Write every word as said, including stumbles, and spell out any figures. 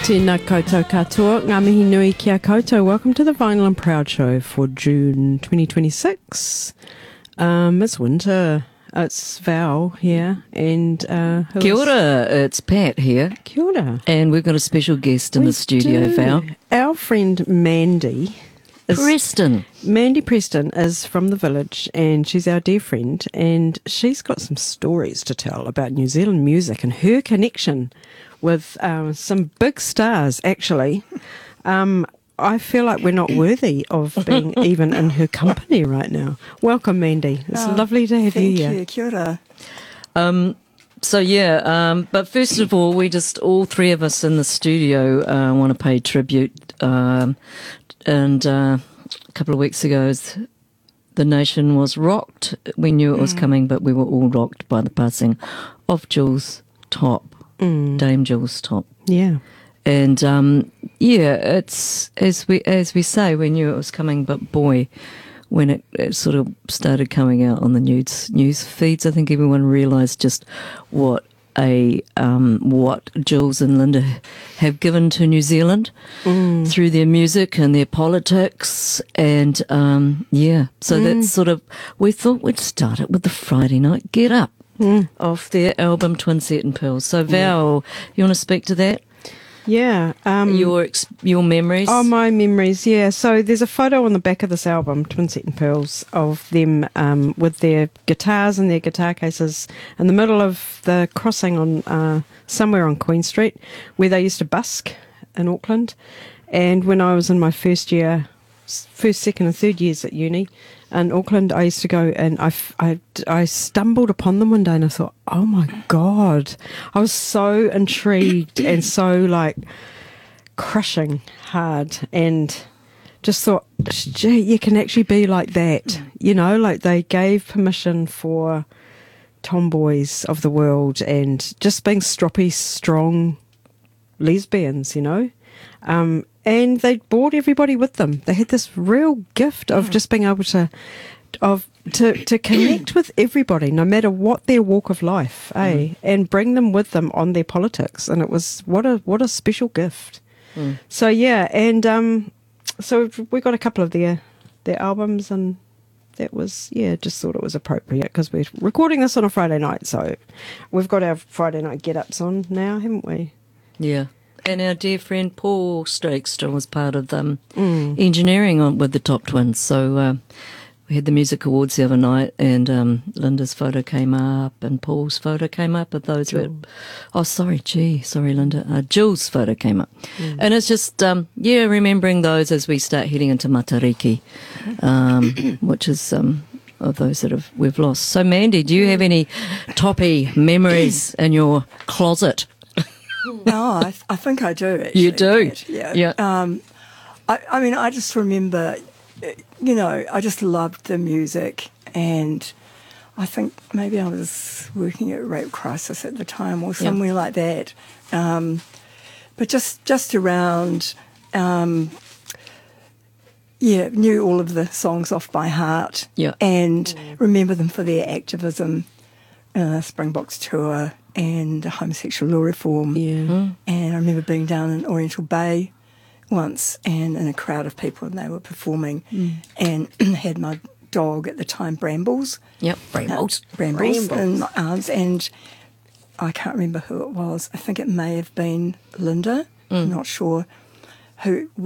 Tēnā koutou katoa, ngā mihi nui kia koutou. Welcome to the Vinyl and Proud Show for June twenty twenty-six. Um, it's winter. It's Val here and... Uh, Kia ora, it's Pat here. Kia ora. And we've got a special guest in We the studio, do. Val. Our friend Mandy... Is, Preston. Mandy Preston is from the village and she's our dear friend, and she's got some stories to tell about New Zealand music and her connection with um, some big stars, actually. Um, I feel like we're not worthy of being even in her company right now. Welcome, Mandy. It's Oh, lovely to have you Thank here. you, kia ora. Um, so, yeah, um, but first of all, we just, all three of us in the studio uh, want to pay tribute. Um, and uh, a couple of weeks ago, the nation was rocked. We knew it was Mm. coming, but we were all rocked by the passing of Jules Top, Mm. Dame Jules Top. Yeah. And um, yeah, it's as we as we say, we knew it was coming, but boy, when it, it sort of started coming out on the news news feeds, I think everyone realised just what a um, what Jules and Linda have given to New Zealand Mm. through their music and their politics, and um, yeah, so Mm. that's sort of, we thought we'd start it with the Friday Night Get Up Mm. off their album Twin Set and Pearls. So Val, you want to speak to that? Yeah. Um, Your ex- your memories? Oh, my memories, yeah. So there's a photo on the back of this album, Twin Set and Pearls, of them um, with their guitars and their guitar cases in the middle of the crossing on uh, somewhere on Queen Street, where they used to busk in Auckland. And when I was in my first year, s- first, second and third years at uni in Auckland, I used to go and I, f- I, I stumbled upon them one day and I thought, oh my God. I was so intrigued and so like crushing hard, and just thought, gee, you can actually be like that. You know, like they gave permission for tomboys of the world and just being stroppy, strong lesbians, you know. Um, and they brought everybody with them. They had this real gift of just being able to of to, to connect with everybody, no matter what their walk of life, eh? Mm. And bring them with them on their politics. And it was what a what a special gift. Mm. So yeah, and um, so we got a couple of their their albums, and that was, yeah, just thought it was appropriate because we're recording this on a Friday night, so we've got our Friday night get-ups on now, haven't we? Yeah. And our dear friend Paul Strakeston was part of um, Mm. engineering on with the Top Twins. So uh, we had the music awards the other night, and um, Linda's photo came up, and Paul's photo came up. Of those were, oh, sorry, gee, sorry, Linda. Uh, Jules' photo came up, Mm. and it's just um, yeah, remembering those as we start heading into Matariki, um, which is um, of those that have we've lost. So, Mandy, do you have any toppy memories in your closet? No, I, I think I do, actually. You do? Pat, Yeah. Yeah. Um, I, I mean, I just remember, uh, you know, I just loved the music, and I think maybe I was working at Rape Crisis at the time or somewhere like that. Um, but just, just around, um, yeah, knew all of the songs off by heart, Yeah. and remember them for their activism, uh, Springboks tour, and homosexual law reform. Yeah. And I remember being down in Oriental Bay once, and in a crowd of people, and they were performing, and had my dog at the time, Brambles. Yep, Brambles. Uh, Brambles. Brambles. In my arms, and I can't remember who it was. I think it may have been Linda. I'm not sure who.